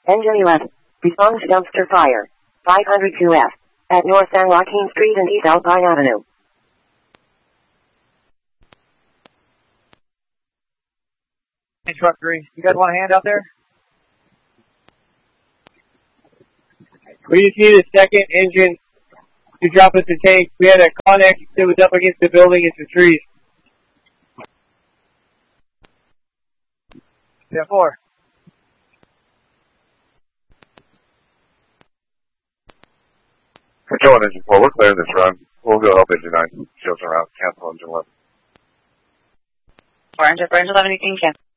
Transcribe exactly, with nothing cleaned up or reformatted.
Engine eleven. Response dumpster fire. five hundred two F. At North San Joaquin Street and East Alpine Avenue. Hey, truck three. You guys want a hand out there? We just need a second engine to drop us the tank. We had a Connex that was up against the building and some trees. Yeah, four. Control engine four, we're clearing this run. We'll go help engine nine. Shields around. Cancel engine eleven. Orange, Orange eleven, you can cancel.